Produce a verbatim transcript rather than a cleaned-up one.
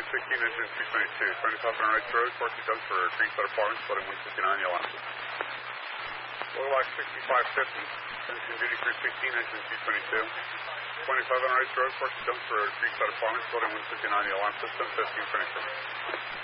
sixteen, engine two twenty-two. twenty-five on Rights Road, Corsi Dunkford, Creekside Apartments, building one fifty-nine, Yellow System. Lookalike sixty-five fifty, engine duty crew sixteen, engine two twenty-two. twenty-five on Rights Road, Corsi Dunkford, Creekside Apartments, building one fifty-nine, Yellow System, fifteen twenty-two.